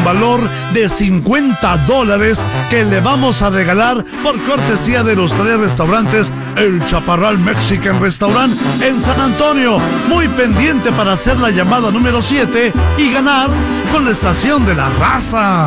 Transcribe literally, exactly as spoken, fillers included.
un valor de cincuenta dólares que le vamos a regalar por cortesía de los tres restaurantes El Chaparral Mexican Restaurant en San Antonio. Muy pendiente para hacer la llamada número siete y ganar con la estación de la raza.